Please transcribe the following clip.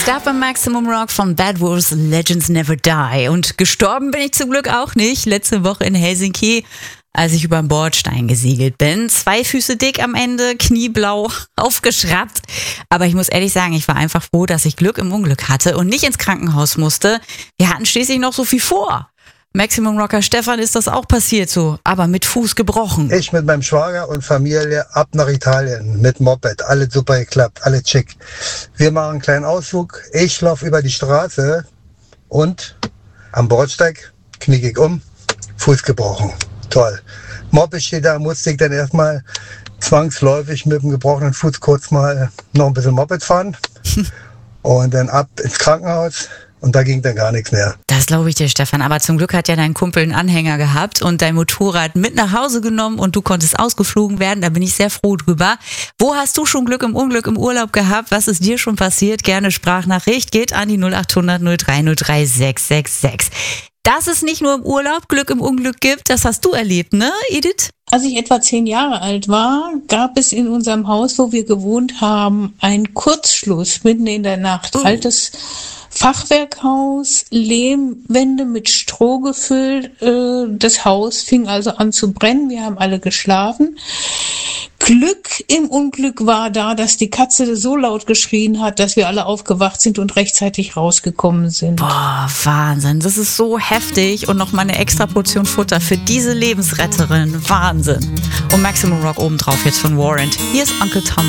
Starb beim Maximum Rock von Bad Wolves Legends Never Die. Und gestorben bin ich zum Glück auch nicht. Letzte Woche in Helsinki, als ich über den Bordstein gesegelt bin. 2 Füße dick am Ende, knieblau, aufgeschraubt. Aber ich muss ehrlich sagen, ich war einfach froh, dass ich Glück im Unglück hatte und nicht ins Krankenhaus musste. Wir hatten schließlich noch so viel vor. Maximum Rocker Stefan ist das auch passiert so, aber mit Fuß gebrochen. Ich mit meinem Schwager und Familie ab nach Italien mit Moped. Alles super geklappt, alles schick. Wir machen einen kleinen Ausflug. Ich laufe über die Straße und am Bordsteig knick ich um, Fuß gebrochen. Toll. Moped steht da, musste ich dann erstmal zwangsläufig mit dem gebrochenen Fuß kurz mal noch ein bisschen Moped fahren und dann ab ins Krankenhaus. Und da ging dann gar nichts mehr. Das glaube ich dir, Stefan. Aber zum Glück hat ja dein Kumpel einen Anhänger gehabt und dein Motorrad mit nach Hause genommen und du konntest ausgeflogen werden. Da bin ich sehr froh drüber. Wo hast du schon Glück im Unglück im Urlaub gehabt? Was ist dir schon passiert? Gerne Sprachnachricht. Geht an die 0800 0303 666. Dass es nicht nur im Urlaub Glück im Unglück gibt, das hast du erlebt, ne, Edith? Als ich etwa 10 Jahre alt war, gab es in unserem Haus, wo wir gewohnt haben, einen Kurzschluss mitten in der Nacht. Altes Fachwerkhaus, Lehmwände mit Stroh gefüllt. Das Haus fing also an zu brennen. Wir haben alle geschlafen. Glück im Unglück war da, dass die Katze so laut geschrien hat, dass wir alle aufgewacht sind und rechtzeitig rausgekommen sind. Boah, Wahnsinn. Das ist so heftig. Und nochmal eine extra Portion Futter für diese Lebensretterin. Wahnsinn. Und Maximum Rock obendrauf jetzt von Warrant. Hier ist Uncle Tom.